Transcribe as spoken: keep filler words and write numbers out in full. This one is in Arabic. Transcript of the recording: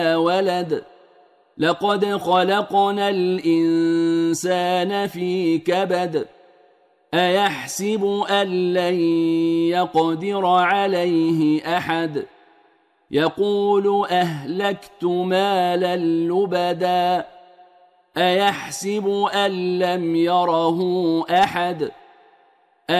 ولد لقد خلقنا الإنسان في كبد أيحسب أن لن يقدر عليه أحد يقول أهلكت مالا لبدا أيحسب أن لم يره أحد